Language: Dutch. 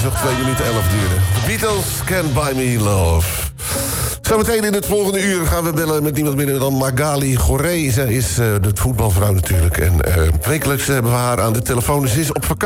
nog 2 minuten 11 duurde. The Beatles, Can't Buy Me Love. Zometeen in het volgende uur gaan we bellen met niemand minder dan Magali Goré. Zij is de voetbalvrouw natuurlijk. En wekelijks hebben we haar aan de telefoon. Ze is op vakantie.